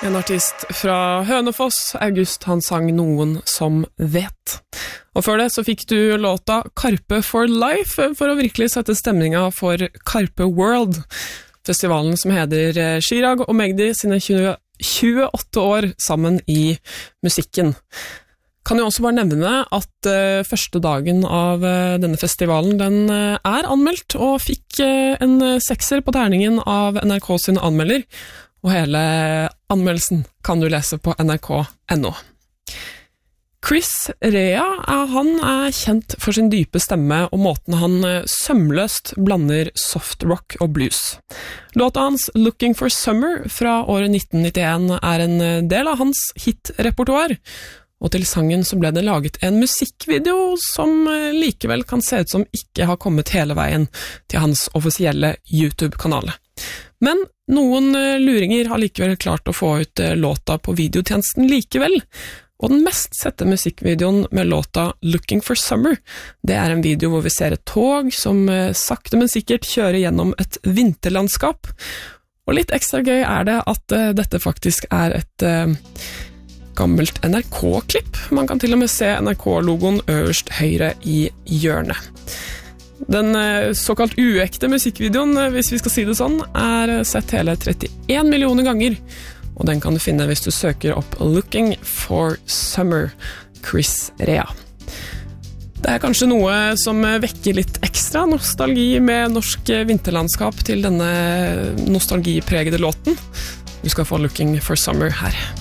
en artist fra Hønefoss. August, han sang Noen som vet. Og før det så fikk du låta Karpe for Life for å virkelig sette stemninga for Karpe World. Festivalen som heter Chirag og Magdi sine 28 år sammen i musikken. Kan jo også bare nevne at første dagen av denne festivalen, den anmeldt og fikk en 6 på terningen av NRK sin anmelder, og hele anmeldelsen kan du lese på nrk.no. Chris Rea, han kjent for sin dype stemme og måten han sømløst blander soft rock og blues. Låta hans Looking for Summer fra året 1991 en del av hans hit-repertoar, og til sangen så ble det laget en musikkvideo som likevel kan se ut som ikke har kommet hele veien til hans offisielle YouTube-kanal. Men noen luringer har likevel klart å få ut låta på videotjenesten likevel, og den mest sette musikkvideoen med låta Looking for Summer, det en video hvor vi ser et tog som sakte men sikkert kjører gjennom et vinterlandskap. Og litt ekstra gøy det at dette faktisk et gammelt NRK-klipp. Man kan til og med se NRK-logoen øverst høyre i hjørnet. Den såkalt uekte musikkvideoen, hvis vi skal si det sånn, sett hele 31 millioner ganger, og den kan du finne hvis du søker opp Looking for Summer, Chris Rea. Det kanskje noe som vekker litt ekstra nostalgi med norsk vinterlandskap til denne nostalgipregede låten. Du skal få Looking for Summer her.